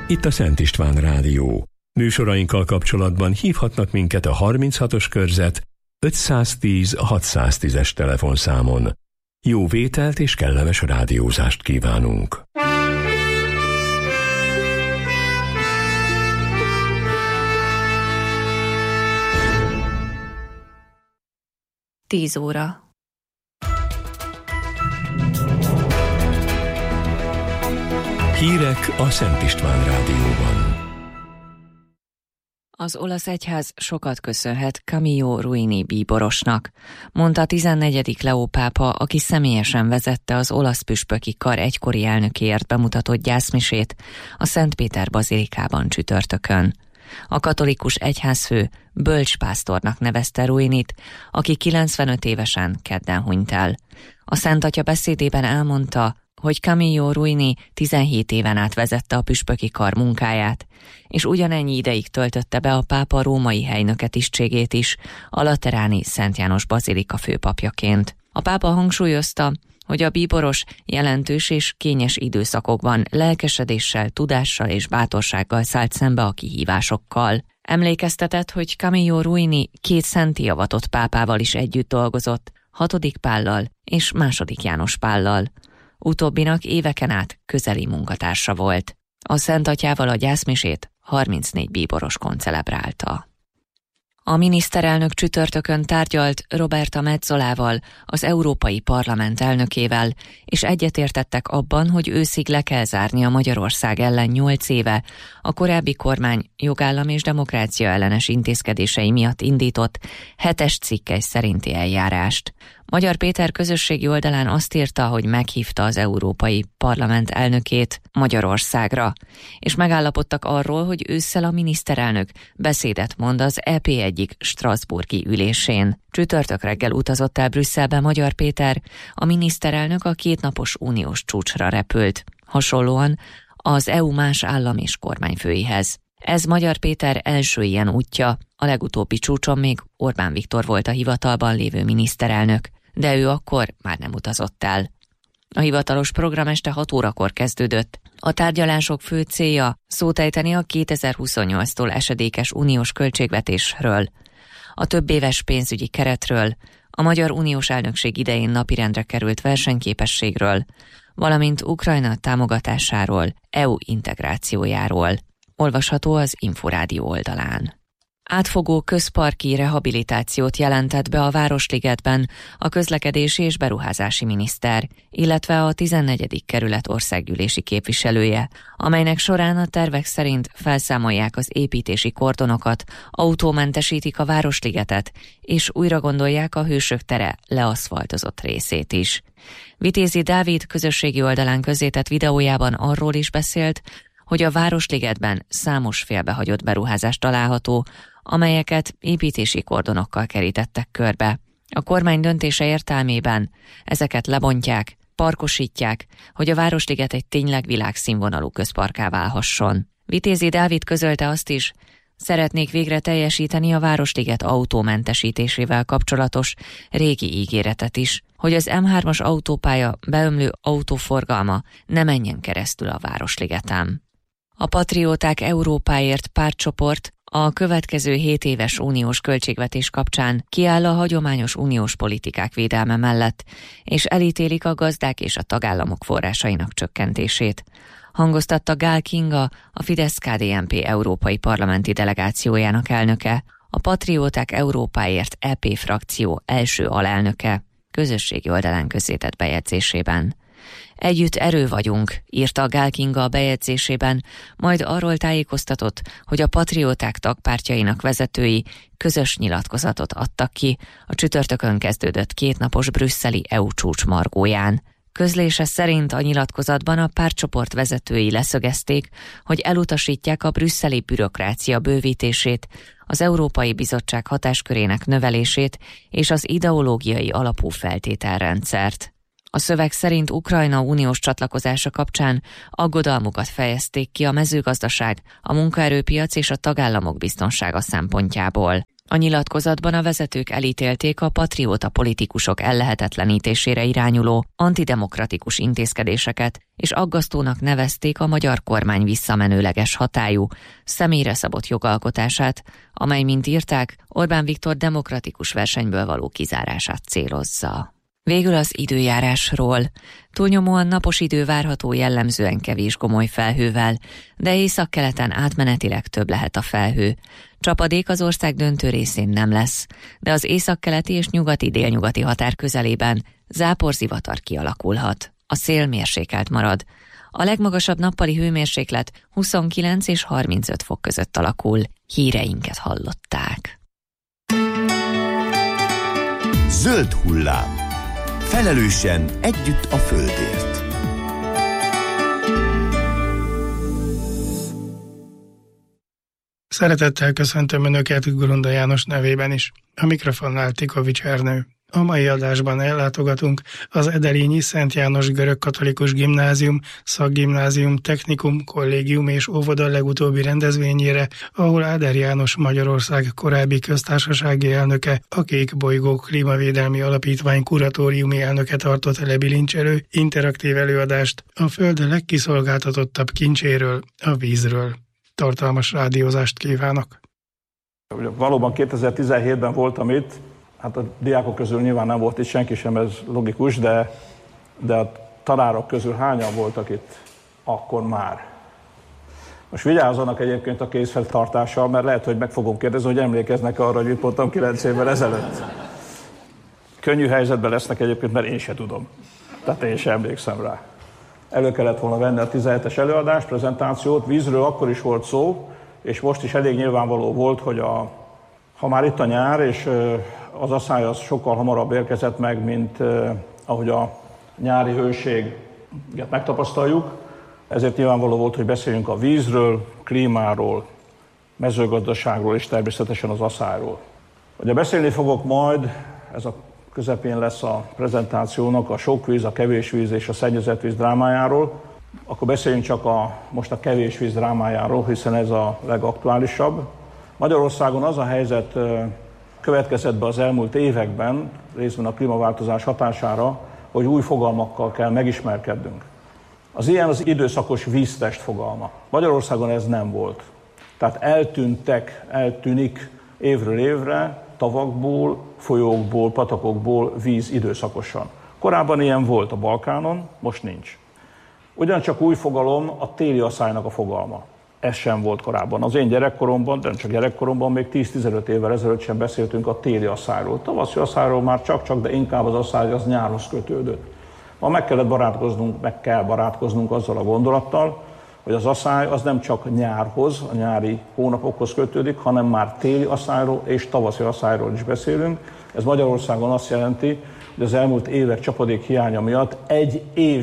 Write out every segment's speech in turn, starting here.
itt a Szent István Rádió. Műsorainkkal kapcsolatban hívhatnak minket a 36-os körzet 510-610-es telefonszámon. Jó vételt és kellemes rádiózást kívánunk! Tíz óra. Hírek a Szent István Rádióban. Az olasz egyház sokat köszönhet Camillo Ruini bíborosnak, mondta a 14. Leó pápa, aki személyesen vezette az olasz püspöki kar egykori elnökéért bemutatott gyászmisét a Szent Péter bazilikában csütörtökön. A katolikus egyházfő bölcspásztornak nevezte Ruinit, aki 95 évesen kedden hunyt el. A Szent Atya beszédében elmondta, hogy Camillo Ruini 17 éven át vezette a püspöki kar munkáját, és ugyanennyi ideig töltötte be a pápa római helynöke tisztségét is, a lateráni Szent János bazilika főpapjaként. A pápa hangsúlyozta, hogy a bíboros jelentős és kényes időszakokban lelkesedéssel, tudással és bátorsággal szállt szembe a kihívásokkal. Emlékeztetett, hogy Camillo Ruini 2 szentté avatott pápával is együtt dolgozott, 6. Pállal és 2. János Pállal. Utóbbinak éveken át közeli munkatársa volt. A Szent Atyával a gyászmisét 34 bíboros koncelebrálta. A miniszterelnök csütörtökön tárgyalt Roberta Mezzolával, az Európai Parlament elnökével, és egyetértettek abban, hogy őszig le kell zárni a Magyarország ellen 8 éve a korábbi kormány jogállam és demokrácia ellenes intézkedései miatt indított 7-es cikkely szerinti eljárást. Magyar Péter közösségi oldalán azt írta, hogy meghívta az Európai Parlament elnökét Magyarországra, és megállapodtak arról, hogy ősszel a miniszterelnök beszédet mond az EP egyik strasbourgi ülésén. Csütörtök reggel utazott el Brüsszelbe Magyar Péter, a miniszterelnök a 2 napos uniós csúcsra repült, hasonlóan az EU más állam és kormányfőihez. Ez Magyar Péter első ilyen útja, a legutóbbi csúcson még Orbán Viktor volt a hivatalban lévő miniszterelnök, de ő akkor már nem utazott el. A hivatalos program este 6 órakor kezdődött. A tárgyalások fő célja szót ejteni a 2028-tól esedékes uniós költségvetésről, a többéves pénzügyi keretről, a magyar uniós elnökség idején napirendre került versenyképességről, valamint Ukrajna támogatásáról, EU integrációjáról. Olvasható az Inforádió oldalán. Átfogó közparki rehabilitációt jelentett be a Városligetben a közlekedési és beruházási miniszter, illetve a 14. kerület országgyűlési képviselője, amelynek során a tervek szerint felszámolják az építési kordonokat, autómentesítik a Városligetet, és újra gondolják a Hősök tere leaszfaltozott részét is. Vitézi Dávid közösségi oldalán közzétett videójában arról is beszélt, hogy a Városligetben számos félbehagyott beruházás található, amelyeket építési kordonokkal kerítettek körbe. A kormány döntése értelmében ezeket lebontják, parkosítják, hogy a Városliget egy tényleg világszínvonalú közparkká válhasson. Vitézi Dávid közölte azt is, szeretnék végre teljesíteni a Városliget autómentesítésével kapcsolatos régi ígéretet is, hogy az M3-as autópálya beömlő autóforgalma ne menjen keresztül a Városligeten. A Patrióták Európáért pártcsoport a következő 7 éves uniós költségvetés kapcsán kiáll a hagyományos uniós politikák védelme mellett, és elítélik a gazdák és a tagállamok forrásainak csökkentését. Hangoztatta Gál Kinga, a Fidesz-KDNP európai parlamenti delegációjának elnöke, a Patrióták Európáért EP frakció első alelnöke, közösségi oldalán közzétett bejegyzésében. Együtt erő vagyunk, írta Gál Kinga a bejegyzésében, majd arról tájékoztatott, hogy a patrióták tagpártjainak vezetői közös nyilatkozatot adtak ki a csütörtökön kezdődött 2 napos brüsszeli EU csúcs margóján. Közlése szerint a nyilatkozatban a pártcsoport vezetői leszögezték, hogy elutasítják a brüsszeli bürokrácia bővítését, az Európai Bizottság hatáskörének növelését és az ideológiai alapú feltételrendszert. A szöveg szerint Ukrajna uniós csatlakozása kapcsán aggodalmukat fejezték ki a mezőgazdaság, a munkaerőpiac és a tagállamok biztonsága szempontjából. A nyilatkozatban a vezetők elítélték a patrióta politikusok ellehetetlenítésére irányuló antidemokratikus intézkedéseket, és aggasztónak nevezték a magyar kormány visszamenőleges hatályú, személyre szabott jogalkotását, amely, mint írták, Orbán Viktor demokratikus versenyből való kizárását célozza. Végül az időjárásról. Túlnyomóan napos idő várható, jellemzően kevés gomoly felhővel, de északkeleten átmenetileg több lehet a felhő. Csapadék az ország döntő részén nem lesz, de az északkeleti és nyugati-délnyugati határ közelében záporzivatar kialakulhat. A szél mérsékelt marad. A legmagasabb nappali hőmérséklet 29 és 35 fok között alakul. Híreinket hallották. Zöld hullám. Felelősen együtt a földért. Szeretettel köszöntöm Önöket Grunda János nevében is. A mikrofonnál Tikovics Ernő. A mai adásban ellátogatunk az Edelényi Szent János Görögkatolikus Gimnázium, Szakgimnázium, Technikum, Kollégium és Óvoda legutóbbi rendezvényére, ahol Áder János Magyarország korábbi köztársasági elnöke, a Kék Bolygó Klímavédelmi Alapítvány kuratóriumi elnöke tartott lebilincselő interaktív előadást a Föld legkiszolgáltatottabb kincséről, a vízről. Tartalmas rádiózást kívánok! Valóban 2017-ben voltam itt. Hát a diákok közül nyilván nem volt itt senki sem, ez logikus, de a tanárok közül hányan voltak itt akkor már? Most vigyázzanak egyébként a kézfeltartással, mert lehet, hogy meg fogom kérdezni, hogy emlékeznek arra, hogy itt voltam 9 évvel ezelőtt. Könnyű helyzetben lesznek egyébként, mert én se tudom. Tehát én sem emlékszem rá. Elő kellett volna venni a 17-es előadást, prezentációt, vízről akkor is volt szó, és most is elég nyilvánvaló volt, hogy ha már itt a nyár, és az asszály az sokkal hamarabb érkezett meg, mint ahogy a nyári hőséget megtapasztaljuk. Ezért nyilvánvaló volt, hogy beszéljünk a vízről, klímáról, mezőgazdaságról és természetesen az asszályról. Ugye beszélni fogok majd, ez a közepén lesz a prezentációnak, a sok víz, a kevés víz és a szennyezett víz drámájáról. Akkor beszéljünk csak most a kevés víz drámájáról, hiszen ez a legaktuálisabb. Magyarországon az a helyzet következett be az elmúlt években, részben a klímaváltozás hatására, hogy új fogalmakkal kell megismerkednünk. Az ilyen az időszakos víztest fogalma. Magyarországon ez nem volt. Tehát eltűnik évről évre tavakból, folyókból, patakokból víz időszakosan. Korábban ilyen volt a Balkánon, most nincs. Ugyancsak új fogalom a téli asszálynak a fogalma. Ez sem volt korábban. Az én gyerekkoromban, de nem csak gyerekkoromban, még 10-15 évvel ezelőtt sem beszéltünk a téli asszályról. Tavaszi asszályról már csak, de inkább az asszály az nyárhoz kötődött. Ma meg kell barátkoznunk azzal a gondolattal, hogy az asszály az nem csak nyárhoz, a nyári hónapokhoz kötődik, hanem már téli asszályról és tavaszi asszályról is beszélünk. Ez Magyarországon azt jelenti, hogy az elmúlt évek csapadék hiánya miatt egy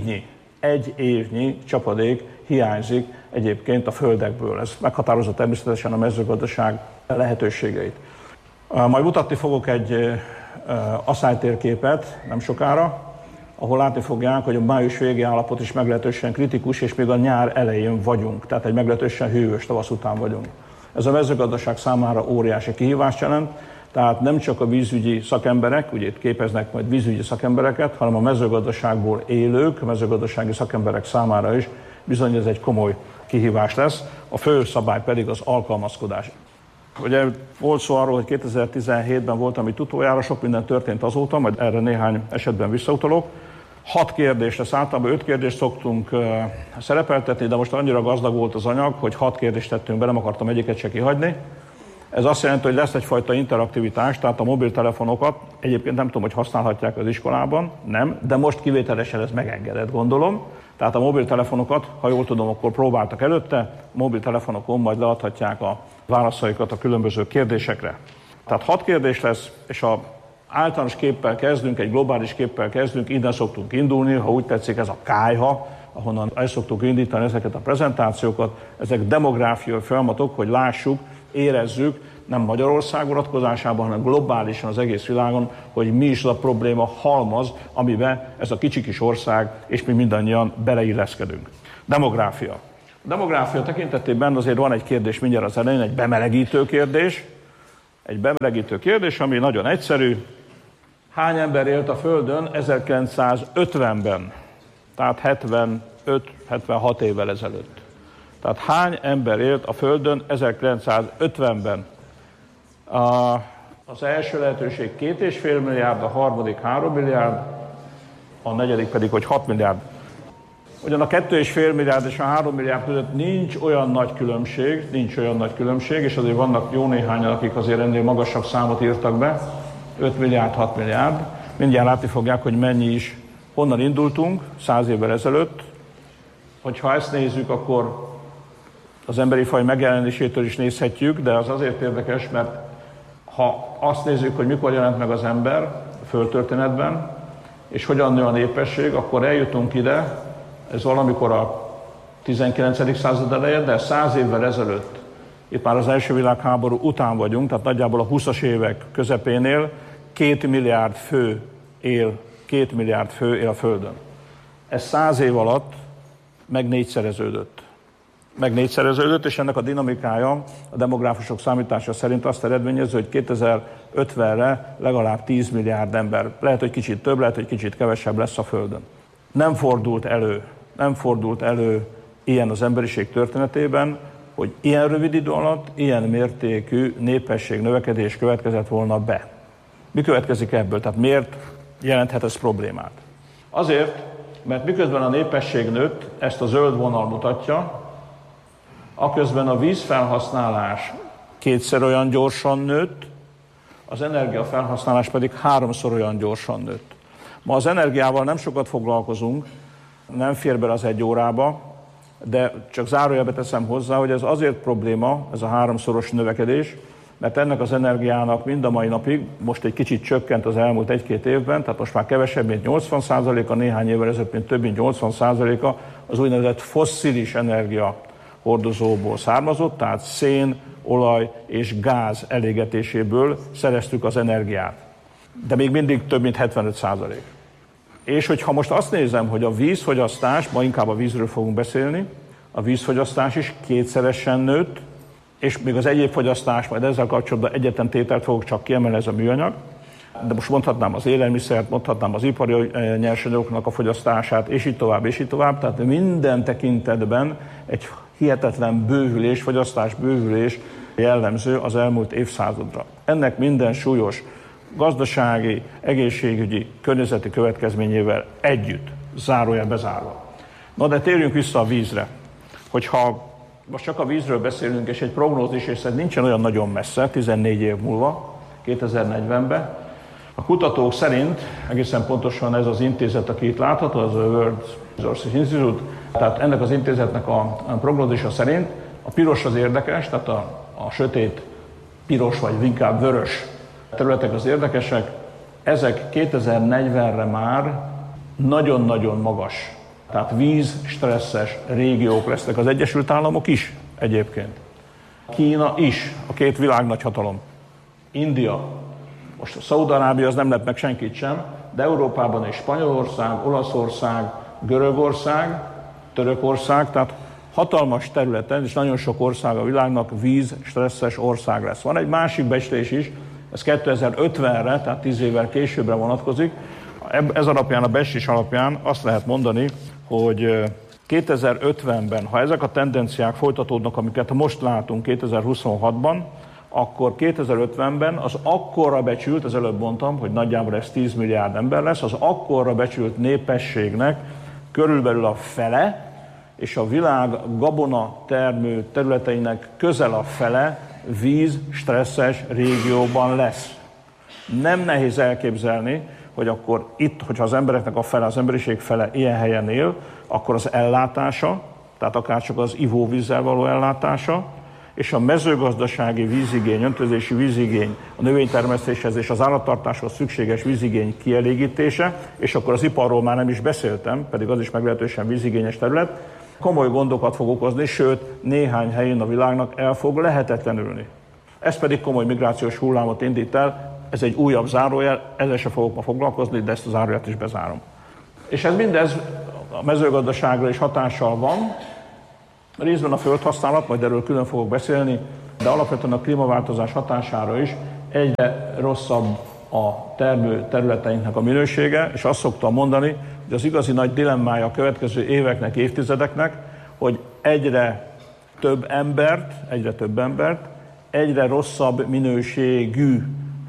évnyi csapadék hiányzik egyébként a földekből. Ez meghatározza természetesen a mezőgazdaság lehetőségeit. Majd mutatni fogok egy asszálytérképet nem sokára, ahol látni fogják, hogy a május végi állapot is meglehetősen kritikus, és még a nyár elején vagyunk, tehát egy meglehetősen hűvös tavasz után vagyunk. Ez a mezőgazdaság számára óriási kihívást jelent, tehát nem csak a vízügyi szakemberek, ugye itt képeznek majd vízügyi szakembereket, hanem a mezőgazdaságból élők, a mezőgazdasági szakemberek számára is bizony ez egy komoly kihívás lesz. A fő szabály pedig az alkalmazkodás. Ugye volt szó arról, hogy 2017-ben voltam itt utoljára, sok minden történt azóta, majd erre néhány esetben visszautalok. 6 kérdés lesz, általában 5 kérdést szoktunk szerepeltetni, de most annyira gazdag volt az anyag, hogy 6 kérdést tettünk be, nem akartam egyiket se kihagyni. Ez azt jelenti, hogy lesz egyfajta interaktivitás, tehát a mobiltelefonokat, egyébként nem tudom, hogy használhatják az iskolában, nem, de most kivételesen ez megengedett, gondolom. Tehát a mobiltelefonokat, ha jól tudom, akkor próbáltak előtte, a mobiltelefonokon majd leadhatják a válaszaikat a különböző kérdésekre. Tehát 6 kérdés lesz, és a általános képpel kezdünk, egy globális képpel kezdünk, innen szoktunk indulni, ha úgy tetszik, ez a kályha, ahonnan el szoktuk indítani ezeket a prezentációkat. Ezek demográfiai folyamatok, hogy lássuk, érezzük, nem Magyarország vonatkozásában, hanem globálisan az egész világon, hogy mi is az a probléma halmaz, amiben ez a kicsi kis ország, és mi mindannyian beleilleszkedünk. Demográfia. A demográfia tekintetében azért van egy kérdés mindjárt az elején, egy bemelegítő kérdés. egy bemelegítő kérdés, ami nagyon egyszerű. Hány ember élt a Földön 1950-ben? Tehát 75-76 évvel ezelőtt. Tehát hány ember élt a Földön 1950-ben? Az első lehetőség 2,5 milliárd, a harmadik 3 milliárd, a negyedik pedig, hogy 6 milliárd. Ugyan a 2,5 milliárd és a 3 milliárd között nincs olyan nagy különbség, és azért vannak jó néhányan, akik azért ennél magasabb számot írtak be, 5 milliárd, 6 milliárd. Mindjárt látni fogják, hogy mennyi is. Honnan indultunk 100 évvel ezelőtt. Hogyha ezt nézzük, akkor az emberi faj megjelenésétől is nézhetjük, de az azért érdekes, mert ha azt nézzük, hogy mikor jelent meg az ember a földtörténetben, és hogyan nő a népesség, akkor eljutunk ide, ez valamikor a 19. század elején, de 100 évvel ezelőtt, itt már az első világháború után vagyunk, tehát nagyjából a 20-as évek közepénél 2 milliárd fő él a Földön. Ez 100 év alatt megnégyszereződött, és ennek a dinamikája a demográfusok számítása szerint azt eredményező, hogy 2050-re legalább 10 milliárd ember, lehet, hogy kicsit több, lehet, hogy kicsit kevesebb lesz a Földön. Nem fordult elő ilyen az emberiség történetében, hogy ilyen rövid idő alatt ilyen mértékű népességnövekedés következett volna be. Mi következik ebből? Tehát miért jelenthet ez problémát? Azért, mert miközben a népesség nőtt, ezt a zöld vonal mutatja, aközben a vízfelhasználás 2-szer olyan gyorsan nőtt, az energiafelhasználás pedig 3-szor olyan gyorsan nőtt. Ma az energiával nem sokat foglalkozunk, nem fér bele az 1 órába, de csak zárójelbe teszem hozzá, hogy ez azért probléma, ez a 3-szoros növekedés, mert ennek az energiának mind a mai napig, most egy kicsit csökkent az elmúlt 1-2 évben, tehát most már kevesebb, mint 80%-a, néhány évvel ezelőtt, mint több mint 80%-a az úgynevezett fosszilis energia hordozóból származott, tehát szén, olaj és gáz elégetéséből szereztük az energiát. De még mindig több mint 75%. És hogyha most azt nézem, hogy a vízfogyasztás, ma inkább a vízről fogunk beszélni, a vízfogyasztás is 2-szeresen nőtt, és még az egyéb fogyasztás, majd ezzel kapcsolatban egyetlen tételt fogok csak kiemelni, ez a műanyag, de most mondhatnám az élelmiszert, mondhatnám az ipari nyersanyagoknak a fogyasztását, és így tovább. Tehát minden tekintetben egy hihetetlen bővülés, fogyasztás bővülés jellemző az elmúlt évszázadra. Ennek minden súlyos gazdasági, egészségügyi, környezeti következményével együtt, zárójel bezárva. Na de térjünk vissza a vízre. Hogyha most csak a vízről beszélünk, és egy prognózis, és ez nincsen olyan nagyon messze, 14 év múlva, 2040-ben, a kutatók szerint, egészen pontosan ez az intézet, aki itt látható, az a World Resources Institute, tehát ennek az intézetnek a prognózisa szerint a piros az érdekes, tehát a sötét piros, vagy inkább vörös területek az érdekesek, ezek 2040-re már nagyon-nagyon magas, tehát vízstresszes régiók lesznek. Az Egyesült Államok is egyébként. Kína is, a 2 világnagyhatalom. India, most a Szaúd-Arábia az nem lep meg senkit sem, de Európában is Spanyolország, Olaszország, Görögország, Törökország, tehát hatalmas területen, és nagyon sok ország a világnak vízstresszes ország lesz. Van egy másik becslés is, ez 2050-re, tehát 10 évvel későbbre vonatkozik. Ez alapján, a becslés alapján azt lehet mondani, hogy 2050-ben, ha ezek a tendenciák folytatódnak, amiket most látunk 2026-ban, akkor 2050-ben az akkorra becsült, az előbb mondtam, hogy nagyjából ez 10 milliárd ember lesz, az akkorra becsült népességnek körülbelül a fele, és a világ gabona termő területeinek közel a fele vízstresszes régióban lesz. Nem nehéz elképzelni, hogy akkor itt, hogyha az embereknek a fele, az emberiség fele ilyen helyen él, akkor az ellátása, tehát akár csak az ivóvízzel való ellátása, és a mezőgazdasági vízigény, öntözési vízigény, a növénytermesztéshez és az állattartáshoz szükséges vízigény kielégítése, és akkor az iparról már nem is beszéltem, pedig az is meglehetősen vízigényes terület, komoly gondokat fog okozni, sőt, néhány helyén a világnak el fog lehetetlenülni. Ez pedig komoly migrációs hullámot indít el, ez egy újabb zárójel, ezzel se fogok ma foglalkozni, de ezt a zárójelet is bezárom. És ez mindez a mezőgazdaságra is hatással van, részben a földhasználat, majd erről külön fogok beszélni, de alapvetően a klímaváltozás hatására is, egyre rosszabb a termő területeinknek a minősége, és azt szoktam mondani, hogy az igazi nagy dilemmája a következő éveknek, évtizedeknek, hogy egyre több embert, egyre rosszabb minőségű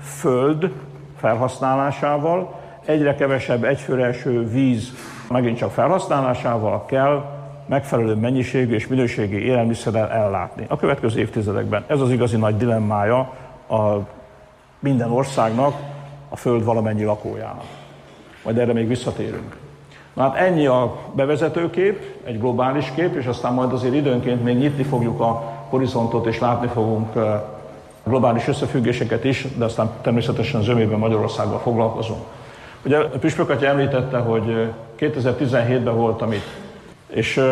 föld felhasználásával, egyre kevesebb egyfőre eső víz megint csak felhasználásával kell megfelelő mennyiségű és minőségi élelmiszerrel ellátni a következő évtizedekben. Ez az igazi nagy dilemmája a minden országnak, a föld valamennyi lakójának. Majd erre még visszatérünk. Na hát ennyi a bevezetőkép, egy globális kép, és aztán majd azért időnként még nyitni fogjuk a horizontot, és látni fogunk globális összefüggéseket is, de aztán természetesen zömében Magyarországgal foglalkozunk. Ugye a Püspök atya említette, hogy 2017-ben voltam itt, és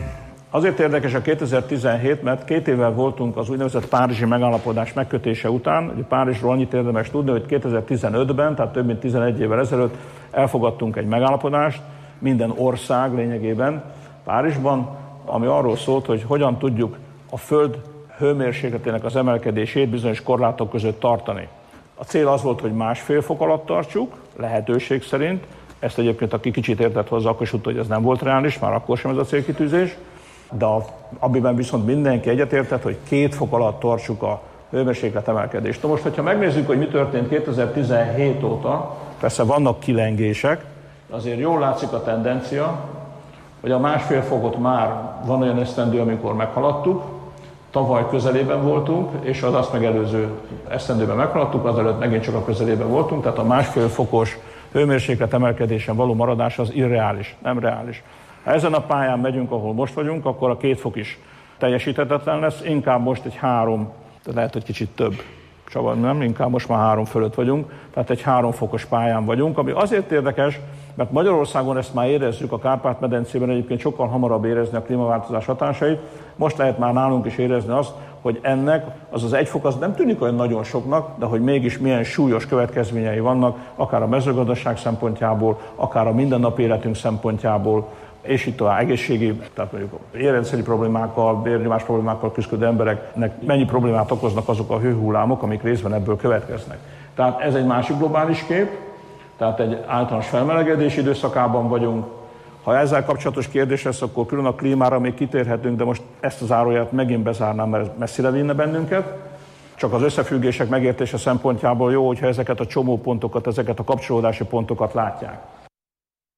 azért érdekes a 2017, mert 2 évvel voltunk az úgynevezett párizsi megállapodás megkötése után. Ugye Párizsról annyit érdemes tudni, hogy 2015-ben, tehát több mint 11 évvel ezelőtt elfogadtunk egy megállapodást, minden ország lényegében Párizsban, ami arról szólt, hogy hogyan tudjuk a Föld hőmérsékletének az emelkedését bizonyos korlátok között tartani. A cél az volt, hogy 1,5 fok alatt tartsuk, lehetőség szerint. Ezt egyébként, aki kicsit értett hozzá, akkor is tudta, hogy ez nem volt reális, már akkor sem ez a célkitűzés. De amiben viszont mindenki egyetértett, hogy 2 fok alatt tartsuk a hőmérséklet emelkedést. Na most, hogyha megnézzük, hogy mi történt 2017 óta, persze vannak kilengések, azért jól látszik a tendencia, hogy a 1,5 fokot már van olyan esztendő, amikor meghaladtuk, tavaly közelében voltunk, és az azt megelőző esztendőben meghaladtuk, azelőtt megint csak a közelében voltunk, tehát a 1,5 fokos hőmérséklet emelkedésen való maradás az irreális, nem reális. Ha ezen a pályán megyünk, ahol most vagyunk, akkor a 2 fok is teljesíthetetlen lesz, inkább most egy 3, de lehet, hogy kicsit több. Csaba, nem, inkább most már 3 fölött vagyunk, tehát egy 3 fokos pályán vagyunk, ami azért érdekes, mert Magyarországon ezt már érezzük, a Kárpát-medencében egyébként sokkal hamarabb érezni a klímaváltozás hatásait. Most lehet már nálunk is érezni azt, hogy ennek az 1 fok az nem tűnik olyan nagyon soknak, de hogy mégis milyen súlyos következményei vannak, akár a mezőgazdaság szempontjából, akár a mindennapi életünk szempontjából, és itt a egészségi, tehát mondjuk érrendszeri problémákkal, bérnyomás problémákkal küzdő embereknek mennyi problémát okoznak azok a hőhullámok, amik részben ebből következnek. Tehát ez egy másik globális kép, tehát egy általános felmelegedés időszakában vagyunk. Ha ezzel kapcsolatos kérdés lesz, akkor külön a klímára még kitérhetünk, de most ezt az zárójelet megint bezárnám, mert ez messzire vinne bennünket. Csak az összefüggések megértése szempontjából jó, hogyha ezeket a csomópontokat, ezeket a kapcsolódási pontokat látják.